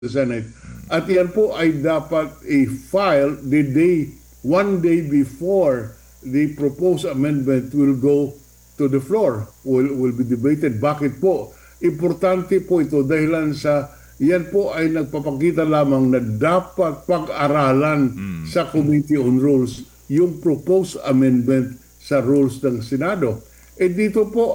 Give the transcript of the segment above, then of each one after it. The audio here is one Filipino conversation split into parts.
the Senate. At yan po ay dapat i-file one day before the proposed amendment will go to the floor, will be debated. Bakit po? Importante po ito dahilan sa yan po ay nagpapakita lamang na dapat pag-aralan sa Committee on Rules yung proposed amendment sa rules ng Senado. Dito po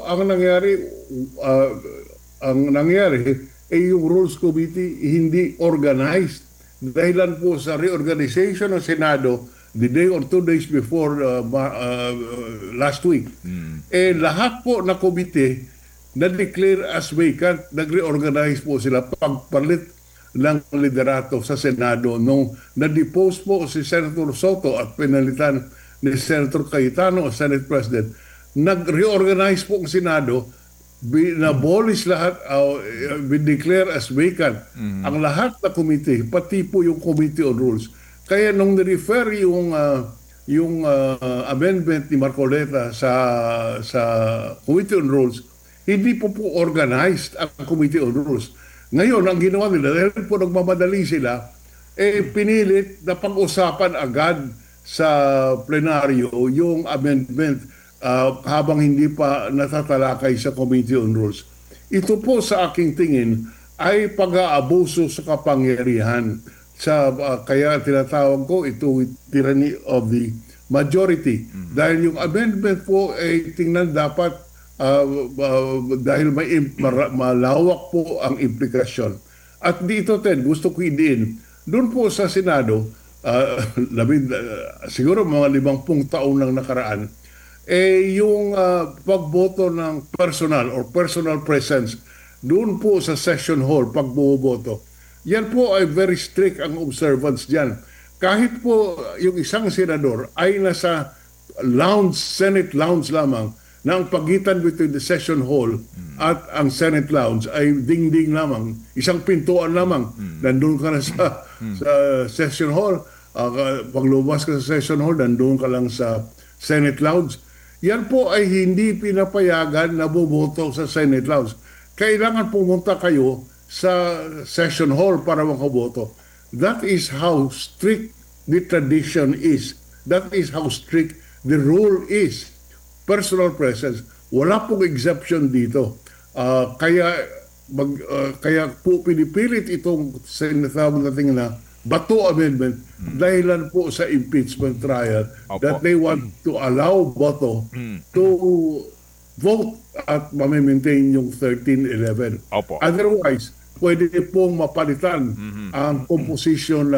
ang nangyari yung Rules Committee hindi organized. Dahilan po sa reorganization ng Senado the day or 2 days before last week. Lahat po na committee na-declare as vacant, nag-reorganize po sila pagpalit ng liderato sa Senado nung na-depose po si Senator Soto at pinalitan ni Senator Cayetano, Senate President. Nag-reorganize po ang Senado, binabolish lahat, bin-declare as vacant ang lahat na committee, pati po yung Committee on Rules. Kaya nung ni-refer yung amendment ni Marcoleta sa Committee on Rules, hindi po organized ang Committee on Rules. Ngayon, ang ginawa nila, dahil po nagmamadali sila, pinilit na pag-usapan agad sa plenaryo yung amendment habang hindi pa natatalakay sa Committee on Rules. Ito po sa aking tingin ay pag-aabuso sa kapangyarihan. Kaya tinatawag ko ito tyranny of the majority. Dahil yung amendment po ay tingnan dapat dahil malawak po ang implikasyon. At dito, gusto ko i-din, doon po sa Senado, siguro mga 50 taon nang nakaraan, yung pagboto ng personal or personal presence, doon po sa session hall, pag bumoboto, yan po ay very strict ang observance dyan. Kahit po yung isang senador ay nasa lounge, Senate lounge lamang, na ang pagitan between the session hall at ang Senate lounge ay ding-ding lamang, isang pintuan lamang. Nandun ka na sa session hall, pag lumabas ka sa session hall, nandun ka lang sa Senate lounge. Yan po ay hindi pinapayagan na bumoto sa Senate lounge. Kailangan pumunta kayo sa session hall para makaboto. That is how strict the tradition is. That is how strict the rule is. Personal presence, wala pong exception dito. Kaya po pinipilit itong sinatawag natin na Bato Amendment dahilan po sa impeachment trial that they want to allow Bato to vote at mamimaintain yung 1311. Otherwise, pwede pong mapalitan ang composition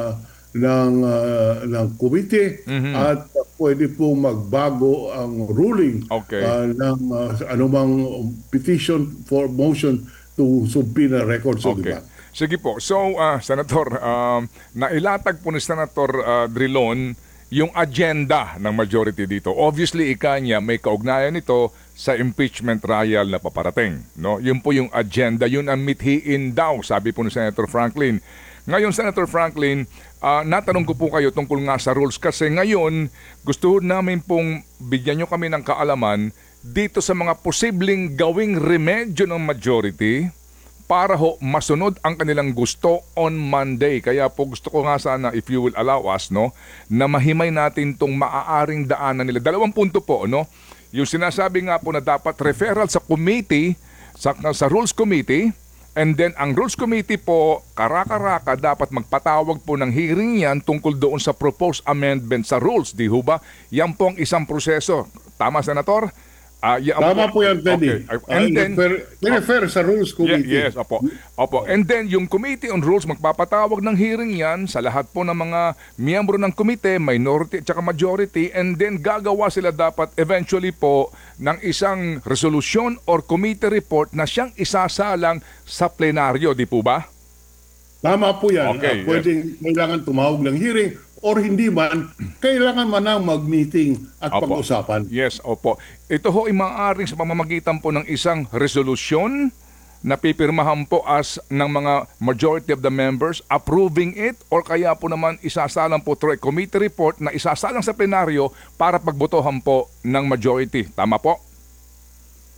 ng committee at pwede pong magbago ang ruling ng anumang petition for motion to subpoena records of the bank. Sige po. So, Senator, nailatag po ni Senator Drilon yung agenda ng majority dito. Obviously, ikanya may kaugnayan nito sa impeachment trial na paparating. No? Yun po yung agenda. Yun ang mithiin daw, sabi po ni Senator Franklin. Ngayon, Senator Franklin, natanong ko po kayo tungkol nga sa rules kasi ngayon gusto namin pong bigyan nyo kami ng kaalaman dito sa mga posibleng gawing remedyo ng majority para masunod ang kanilang gusto on Monday. Kaya po gusto ko nga sana, if you will allow us, no, na mahimay natin itong maaaring daanan nila. 2 punto po, no? Yung sinasabi nga po na dapat referral sa committee, sa Rules Committee. And then, ang Rules Committee po, karaka-raka, dapat magpatawag po ng hearing yan tungkol doon sa proposed amendment sa rules. Di ho ba? Yan po ang isang proseso. Tama, Senator? Tama po yan, Teddy. And then, refer sa Rules Committee. Yes, opo. And then, yung Committee on Rules, magpapatawag ng hearing yan sa lahat po ng mga miyembro ng komite, minority at saka majority, and then gagawa sila dapat eventually po ng isang resolution or committee report na siyang isasalang sa plenaryo, di po ba? Tama po yan. Kailangan tumawag ng hearing or hindi man, kailangan man ang mag-meeting at pag-usapan. Yes, opo. Ito ho ay maaaring sa pamamagitan po ng isang resolusyon na pipirmahan po as ng mga majority of the members approving it or kaya po naman isasalang po through a committee report na isasalang sa plenaryo para pagbotohan po ng majority. Tama po?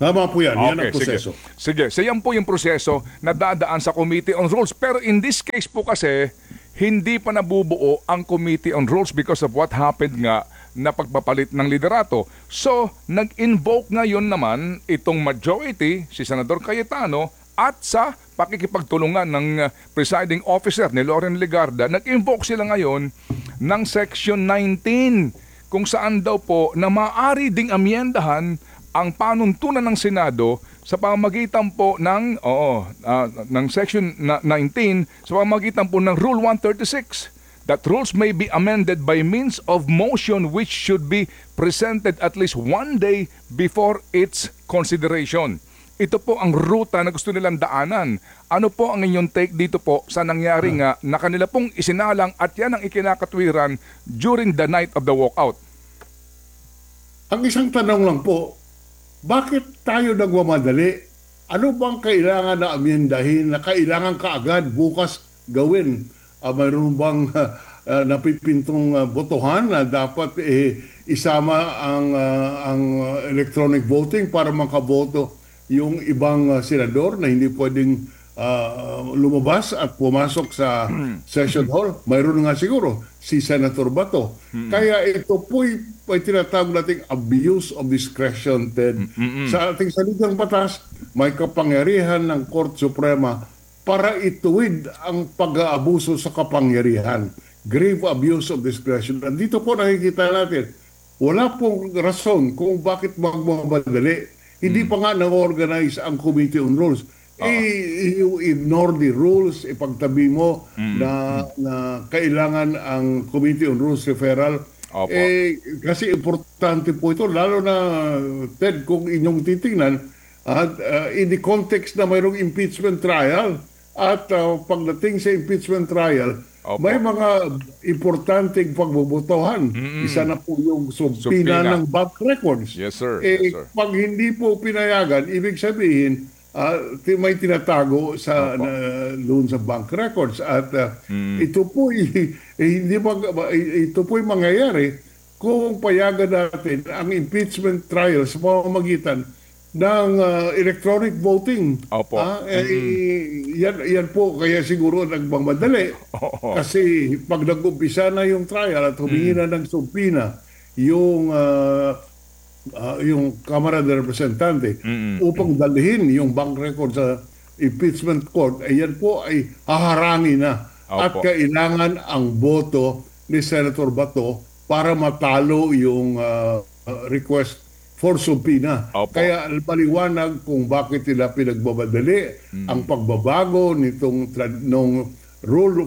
Tama po yan. Yan ang Okay, sige. proseso. Sige, so yan po yung proseso na dadaan sa Committee on Rules. Pero in this case po kasi, hindi pa nabubuo ang Committee on Rules because of what happened nga na pagpapalit ng liderato. So, nag-invoke ngayon naman itong majority, si Senador Cayetano, at sa pakikipagtulungan ng presiding officer ni Loren Legarda, nag-invoke sila ngayon ng Section 19 kung saan daw po na maaari ding amyendahan ang panuntunan ng Senado sa pamamagitan po ng Section 19 sa pamamagitan po ng Rule 136 that rules may be amended by means of motion which should be presented at least one day before its consideration. Ito po ang ruta na gusto nilang daanan. Ano po ang inyong take dito po sa nangyari nga na kanila pong isinalang at yan ang ikinakatwiran during the night of the walkout? Ang isang tanong lang po, bakit tayo nagmamadali? Ano bang kailangan na amyendahin na kailangan kaagad bukas gawin? Mayroon bang napipintong botohan na dapat isama ang electronic voting para makaboto yung ibang senador na hindi pwedeng lumabas at pumasok sa session hall? Mayroon nga siguro si Senator Bato. Kaya ito po'y tinatawag nating abuse of discretion, Ted. Sa ating salitang batas, may kapangyarihan ng Korte Suprema para ituwid ang pag-aabuso sa kapangyarihan. Grave abuse of discretion. At dito po nakikita natin, wala pong rason kung bakit magmamadali. Hindi pa nga na-organize ang Committee on Rules. You ignore the rules, ipagtabi mo na kailangan ang Committee on Rules referral. Kasi importante po ito, lalo na, Ted, kung inyong titingnan, in the context na mayroong impeachment trial, at pagdating sa impeachment trial, may mga importanteng pagbobotohan. Isa na po yung subpina ng bank records. Yes, sir. Yes, sir. Pag hindi po pinayagan, ibig sabihin, may tinatago sa doon sa bank records. At ito po ito po mangyayari kung payagan natin ang impeachment trial sa pamamagitan ng electronic voting. Opo. Yan po kaya siguro nagmamadali. Kasi pag nag-umpisa na yung trial at humingi na ng subpina yung Kamara de Representante upang dalhin yung bank record sa impeachment court, yan po ay haharangin na. At kailangan ang boto ni Senator Bato para matalo yung request for subpoena. Kaya paliwanag kung bakit nila pinagbabadali ang pagbabago nitong rule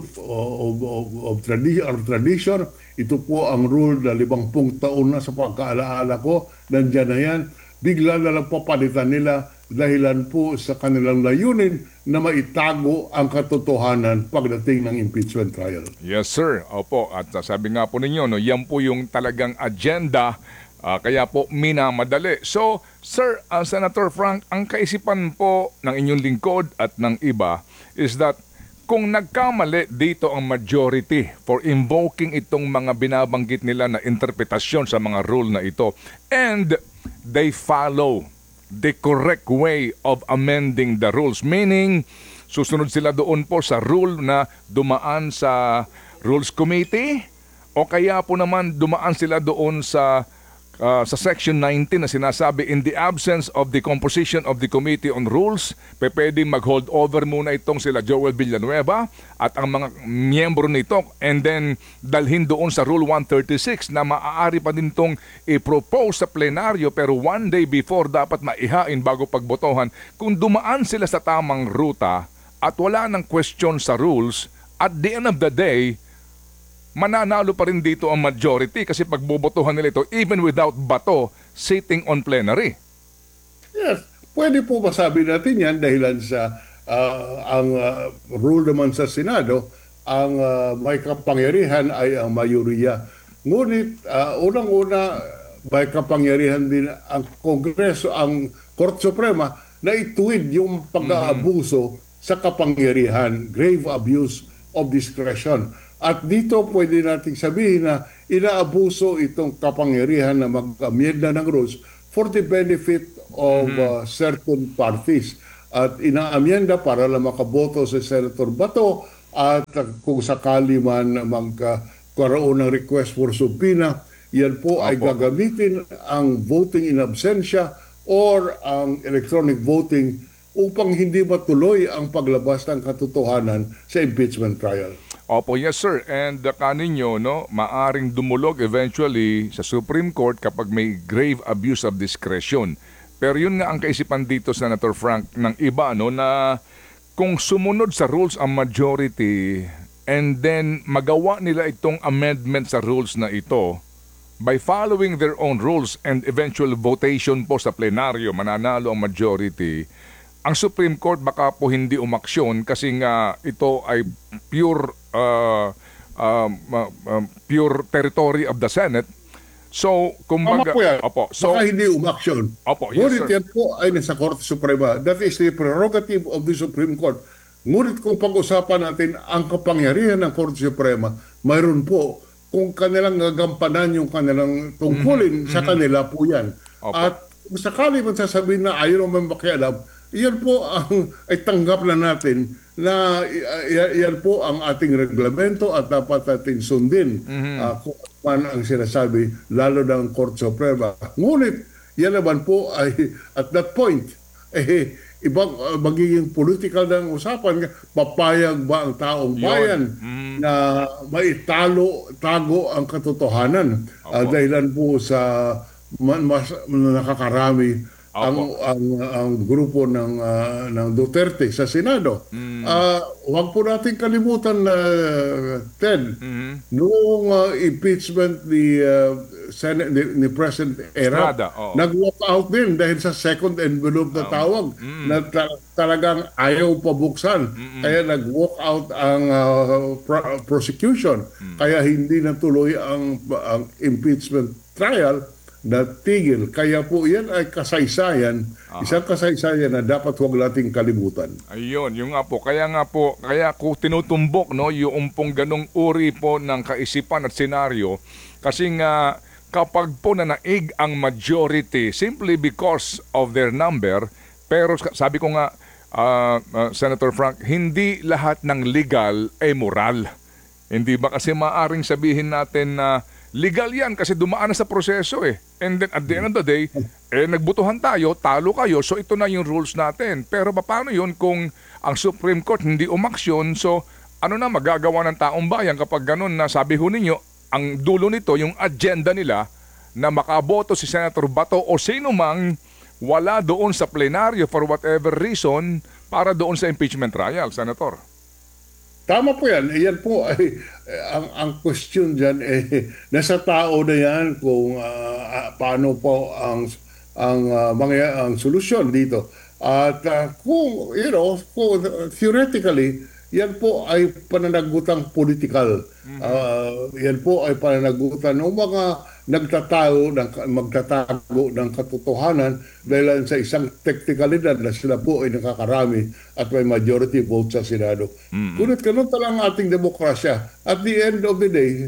of tradition. Ito po ang rule na 50 taon na sa pagkaalaala ko. Nandiyan na yan. Bigla na lang papalitan nila dahilan po sa kanilang layunin na maitago ang katotohanan pagdating ng impeachment trial. Yes, sir. Opo. At sabi nga po ninyo, no, yan po yung talagang agenda. Kaya po minamadali. So, Sir Senator Frank, ang kaisipan po ng inyong lingkod at ng iba is that kung nagkamali dito ang majority for invoking itong mga binabanggit nila na interpretasyon sa mga rule na ito and they follow the correct way of amending the rules, meaning susunod sila doon po sa rule na dumaan sa Rules Committee o kaya po naman dumaan sila doon sa Section 19 na sinasabi, in the absence of the composition of the Committee on Rules, pwedeng mag-hold over muna itong sila Joel Villanueva at ang mga miyembro nito and then dalhin doon sa Rule 136 na maaari pa din itong i-propose sa plenaryo pero one day before dapat maihain bago pagbotohan. Kung dumaan sila sa tamang ruta at wala ng question sa rules, at the end of the day, mananalo pa rin dito ang majority kasi pagbobotohan nila ito even without Bato sitting on plenary. Yes. Pwede po masabi natin yan dahilan sa ang rule naman sa Senado, ang may kapangyarihan ay ang mayoriya. Ngunit unang-una may kapangyarihan din ang Kongreso, ang Korte Suprema na ituwid yung pag-aabuso sa kapangyarihan, grave abuse of discretion. At dito pwede nating sabihin na inaabuso itong kapangyarihan na mag-amyenda ng rules for the benefit of certain parties. At inaamyenda para lang makaboto si Senator Bato at kung sakali man magkaroon ng request for subpoena, yan po ay gagamitin ang voting in absentia or ang electronic voting upang hindi matuloy ang paglabas ng katotohanan sa impeachment trial. Opo, yes sir. And kaninyo, no, maaring dumulog eventually sa Supreme Court kapag may grave abuse of discretion. Pero yun nga ang kaisipan dito, Senator Frank, ng iba, no, na kung sumunod sa rules ang majority and then magawa nila itong amendment sa rules na ito, by following their own rules and eventual votation po sa plenaryo, mananalo ang majority, ang Supreme Court baka po hindi umaksyon kasi nga ito ay pure pure territory of the Senate. So, kumbaga, Tama po yan. opo, so, baka hindi umaksyon. Opo, yes, Ngunit sir. yan po ay nasa Korte Suprema. That is the prerogative of the Supreme Court. Ngunit kung pag-usapan natin ang kapangyarihan ng Korte Suprema, mayroon po kung kanilang gagampanan yung kanilang tungkulin, sa kanila po yan. Opo. At kung sakali man sasabihin na ayaw naman makialam, yan po ang ay tanggap na natin na yan po ang ating reglamento at dapat natin sundin kung man ang sinasabi, lalo ng Korte Suprema. Ngunit, yan naman po ay at that point, ibang magiging political ng usapan, papayag ba ang taong bayan na tago ang katotohanan dahilan po sa mas nakakarami ang grupo ng Duterte sa Senado. Huwag po natin kalimutan na Ted, noong impeachment ni Senate ni President Estrada, nag-walk out din dahil sa second envelope na tawag na talagang ayaw pabuksan. Kaya nag-walk out ang prosecution. Kaya hindi natuloy ang impeachment trial na tigil. Kaya po yan ay kasaysayan, isang kasaysayan na dapat huwag nating kalimutan. Ayun, yung nga po. Kaya ko tinutumbok, no, yung pong ganong uri po ng kaisipan at senaryo. Kasi nga, kapag po nanaig ang majority simply because of their number, pero sabi ko nga, Senator Frank, hindi lahat ng legal ay moral. Hindi ba kasi maaring sabihin natin na legal yan kasi dumaan na sa proseso eh. And then at the end of the day, nagbutuhan tayo, talo kayo, so ito na yung rules natin. Pero paano yun kung ang Supreme Court hindi umaksyon? So ano na magagawa ng taong bayan kapag ganun na sabi ho ninyo, ang dulo nito, yung agenda nila na makaboto si Senator Bato o sino mang wala doon sa plenaryo for whatever reason para doon sa impeachment trial, Senator. Tama po yan. Yan po ay ang question dyan nasa tao na yan kung paano po ang solusyon dito. At kung theoretically yan po ay pananagutang political. Yan po ay pananagutan ng mga magtatago ng katotohanan dahil sa isang teknikalidad na sila po ay nakakarami at may majority vote sa Senado. Kunit ganun talagang ating demokrasya. At the end of the day,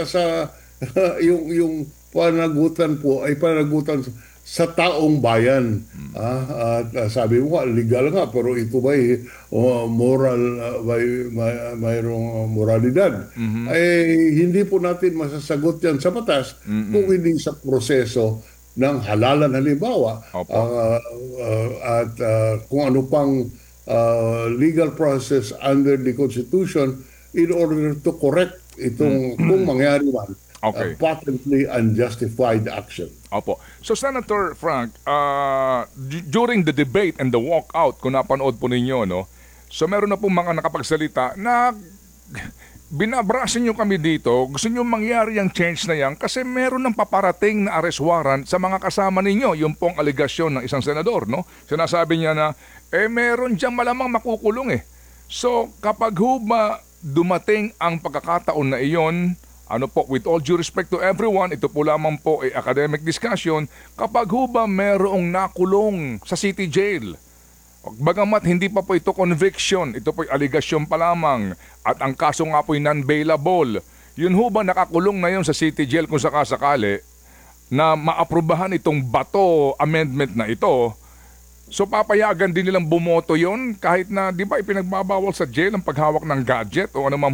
yung pananagutan po ay pananagutan sa taong bayan. At sabi mo nga, legal nga, pero ito ba moral, mayroong moralidad. Ay hindi po natin masasagot yan sa batas kung hindi sa proseso ng halalan halimbawa. At kung ano pang legal process under the Constitution in order to correct itong kung mangyari man. Patently unjustified action. Opo. So Senator Frank, during the debate and the walkout, kung napanood po ninyo, no, so meron na po mga nakapagsalita na binabrasin nyo kami dito, gusto nyo mangyari yung change na yan kasi meron ng paparating na arrest warrant sa mga kasama ninyo, yung pong aligasyon ng isang senador, no? Sinasabi niya na, meron diyang malamang makukulong eh. So kapag dumating ang pagkakataon na iyon, ano po, with all due respect to everyone, ito po lamang po ay academic discussion, kapag merong nakulong sa city jail, bagamat hindi pa po ito conviction, ito po ay aligasyon pa lamang, at ang kaso nga po ay non-bailable, yun nakakulong na yun sa city jail kung sakasakali, na maaprubahan itong bato amendment na ito, so papayagan din nilang bumoto yon kahit na, di ba, ipinagbabawal sa jail ang paghawak ng gadget o anumang